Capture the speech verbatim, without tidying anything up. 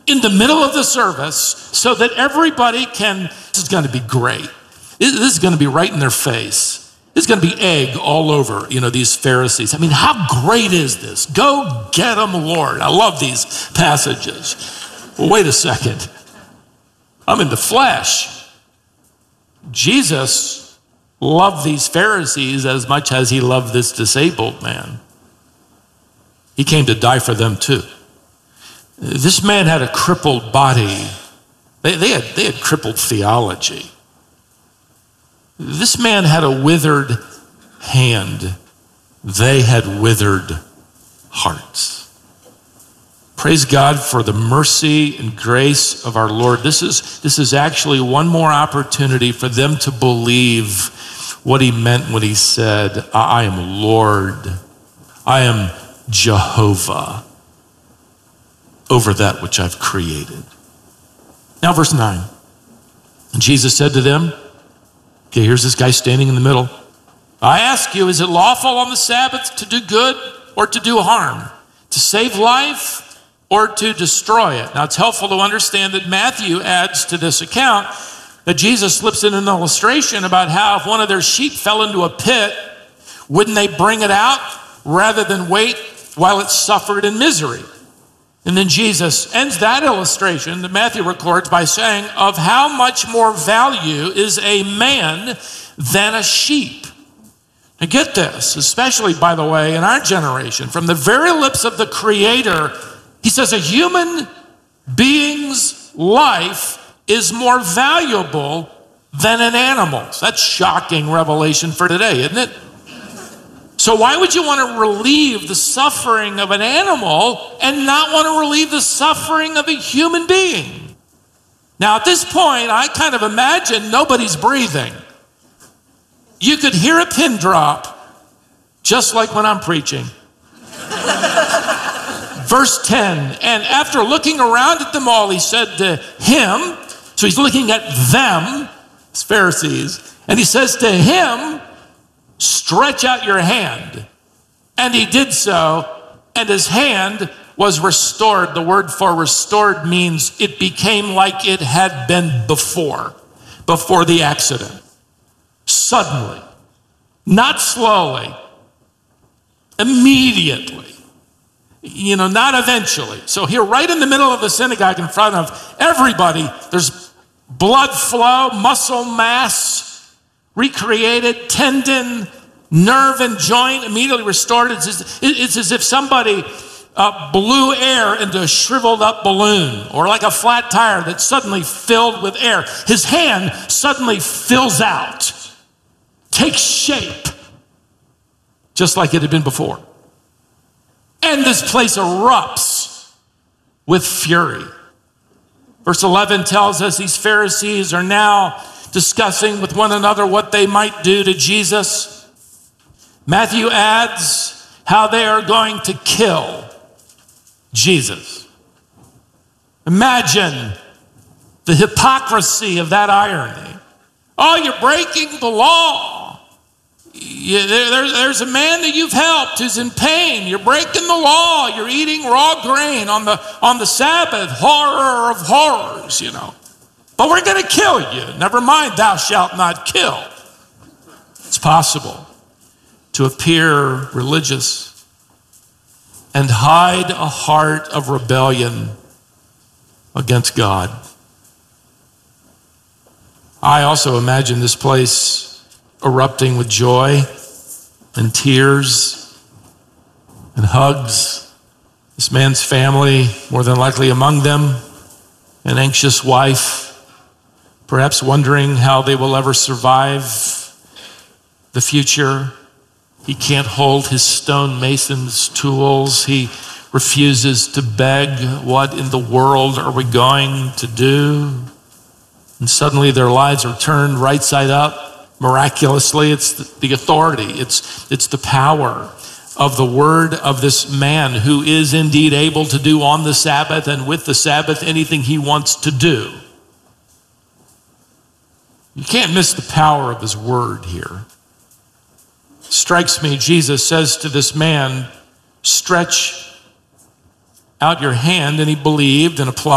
in the middle of the service so that everybody can, this is going to be great. This is going to be right in their face. It's going to be egg all over, you know, these Pharisees. I mean, how great is this? Go get them, Lord. I love these passages. Well, wait a second. I'm in the flesh. Jesus loved these Pharisees as much as he loved this disabled man. He came to die for them too. This man had a crippled body. They, they, had, they had crippled theology. This man had a withered hand. They had withered hearts. Praise God for the mercy and grace of our Lord. This is, this is actually one more opportunity for them to believe what he meant when he said, I am Lord. I am Jehovah over that which I've created. Now verse nine. And Jesus said to them, okay, here's this guy standing in the middle. I ask you, is it lawful on the Sabbath to do good or to do harm? To save life or to destroy it? Now it's helpful to understand that Matthew adds to this account that Jesus slips in an illustration about how if one of their sheep fell into a pit, wouldn't they bring it out rather than wait while it suffered in misery? And then Jesus ends that illustration that Matthew records by saying, of how much more value is a man than a sheep? Now get this, especially, by the way, in our generation, from the very lips of the Creator, he says a human being's life is more valuable than an animal's. That's shocking revelation for today, isn't it? So why would you want to relieve the suffering of an animal and not want to relieve the suffering of a human being? Now, at this point, I kind of imagine nobody's breathing. You could hear a pin drop, just like when I'm preaching. Verse ten, and after looking around at them all, he said to him, so he's looking at them, as Pharisees, and he says to him, stretch out your hand. And he did so, and his hand was restored. The word for restored means it became like it had been before, before the accident. Suddenly, not slowly, immediately. You know, not eventually. So here, right in the middle of the synagogue in front of everybody, there's blood flow, muscle mass, recreated, tendon, nerve, and joint immediately restored. It's as, it's as if somebody uh, blew air into a shriveled up balloon, or like a flat tire that's suddenly filled with air. His hand suddenly fills out, takes shape, just like it had been before. And this place erupts with fury. Verse eleven tells us these Pharisees are now discussing with one another what they might do to Jesus. Matthew adds how they are going to kill Jesus. Imagine the hypocrisy of that irony. Oh, you're breaking the law. You, there, there, there's a man that you've helped who's in pain. You're breaking the law. You're eating raw grain on the, on the Sabbath. Horror of horrors, you know. But we're going to kill you. Never mind, thou shalt not kill. It's possible to appear religious and hide a heart of rebellion against God. I also imagine this place erupting with joy and tears and hugs. This man's family, more than likely among them, an anxious wife, perhaps wondering how they will ever survive the future. He can't hold his stonemason's tools. He refuses to beg. What in the world are we going to do? And suddenly their lives are turned right side up. Miraculously, it's the authority. It's, it's the power of the word of this man who is indeed able to do on the Sabbath and with the Sabbath anything he wants to do. You can't miss the power of his word here. Strikes me, Jesus says to this man, stretch out your hand, and he believed and applied.